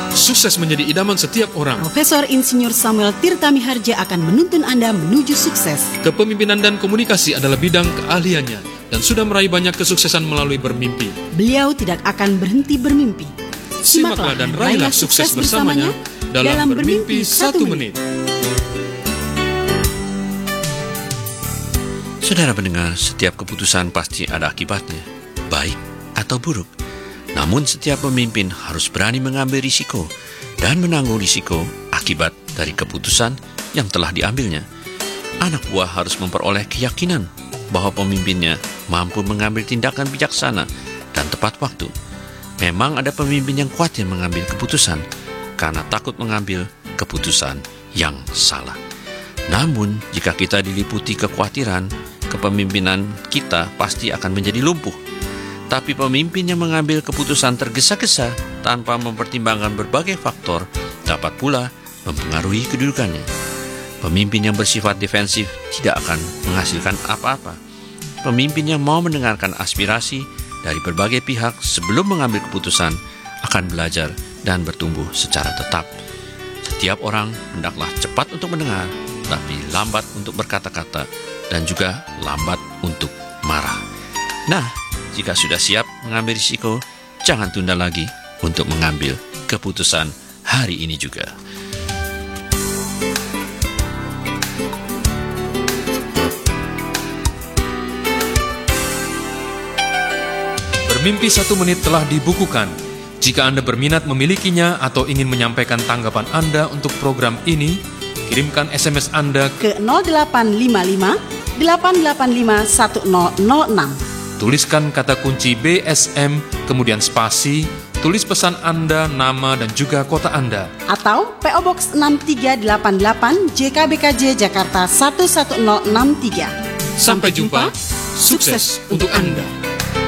Sukses menjadi idaman setiap orang. Profesor Insinyur Samuel Tirta Miharja akan menuntun Anda menuju sukses. Kepemimpinan dan komunikasi adalah bidang keahliannya dan sudah meraih banyak kesuksesan melalui bermimpi. Beliau tidak akan berhenti bermimpi. Simaklah dan raihlah sukses bersamanya dalam Bermimpi 1 Menit. Saudara pendengar, setiap keputusan pasti ada akibatnya, baik atau buruk. Namun setiap pemimpin harus berani mengambil risiko dan menanggung risiko akibat dari keputusan yang telah diambilnya. Anak buah harus memperoleh keyakinan bahwa pemimpinnya mampu mengambil tindakan bijaksana dan tepat waktu. Memang ada pemimpin yang khawatir mengambil keputusan karena takut mengambil keputusan yang salah. Namun, jika kita diliputi kekhawatiran, kepemimpinan kita pasti akan menjadi lumpuh. Tapi pemimpin yang mengambil keputusan tergesa-gesa tanpa mempertimbangkan berbagai faktor dapat pula mempengaruhi kedudukannya. Pemimpin yang bersifat defensif tidak akan menghasilkan apa-apa. Pemimpin yang mau mendengarkan aspirasi dari berbagai pihak sebelum mengambil keputusan akan belajar dan bertumbuh secara tetap. Setiap orang hendaklah cepat untuk mendengar, tapi lambat untuk berkata-kata, dan juga lambat untuk marah. Nah, jika sudah siap mengambil risiko, jangan tunda lagi untuk mengambil keputusan hari ini juga. Bermimpi 1 Menit telah dibukukan. Jika Anda berminat memilikinya atau ingin menyampaikan tanggapan Anda untuk program ini, kirimkan SMS Anda ke 0855 885 1006. Tuliskan kata kunci BSM, kemudian spasi, tulis pesan Anda, nama, dan juga kota Anda. Atau PO Box 6388 JKBKJ Jakarta 11063. Sampai jumpa, sukses untuk Anda.